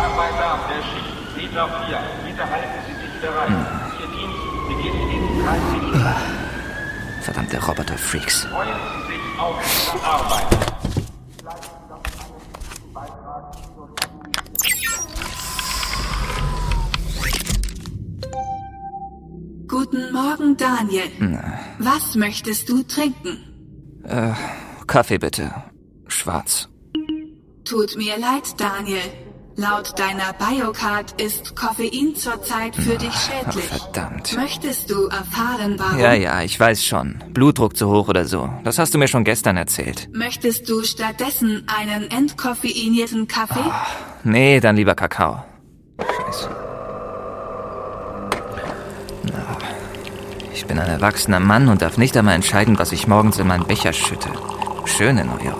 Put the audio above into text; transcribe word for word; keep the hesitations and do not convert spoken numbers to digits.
Mitarbeiter der Schicht Siedler vier, bitte halten Sie sich bereit. Hm. Ihr Dienst beginnt in dreißig Minuten. Verdammte Roboter-Freaks. Freuen Sie sich auf Ihre Arbeit. Guten Morgen, Daniel. Na. Was möchtest du trinken? Äh, Kaffee bitte. Schwarz. Tut mir leid, Daniel. Laut deiner Biocard ist Koffein zurzeit für dich schädlich. Ach, verdammt. Möchtest du erfahren, warum? Ja, ja, ich weiß schon. Blutdruck zu hoch oder so. Das hast du mir schon gestern erzählt. Möchtest du stattdessen einen entkoffeinierten Kaffee? Oh, nee, dann lieber Kakao. Scheiße. Na, ich bin ein erwachsener Mann und darf nicht einmal entscheiden, was ich morgens in meinen Becher schütte. Schöne neue